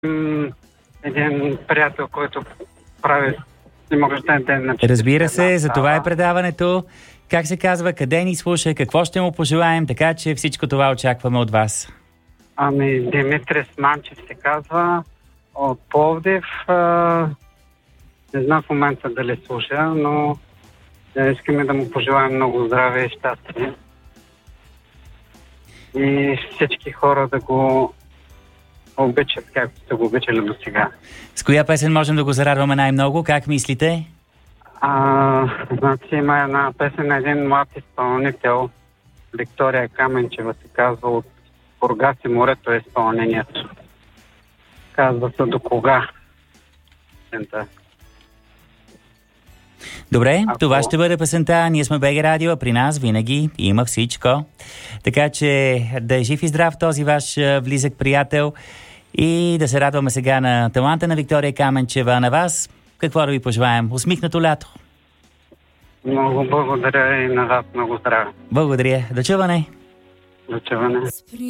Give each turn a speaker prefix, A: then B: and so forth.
A: един приятел, който прави рожден ден на 40.
B: Разбира се, за това е предаването. Как се казва, къде ни слуша, какво ще му пожелаем, така че всичко това очакваме от вас.
A: Димитрис Манчев се казва, от Пловдив. Не знам в момента дали слуша, но искаме да му пожелаем много здраве и щастие. И всички хора да го обичат, както сте го обичали до сега.
B: С коя песен можем да го зарадваме най-много? Как мислите?
A: Значи има една песен на един млад изпълнител, Виктория Каменчева се казва, от Бургас и морето е изпълнението. Казва се "До кога?"
B: Добре, това ще бъде песента. Ние сме БГ Радио, а при нас винаги има всичко. Така че да е жив и здрав този ваш близък приятел и да се радваме сега на таланта на Виктория Каменчева. На вас какво да ви пожелаем? Усмихнато лято!
A: Много благодаря и на вас много здраве.
B: Благодаря. До чуване!
A: До чуване.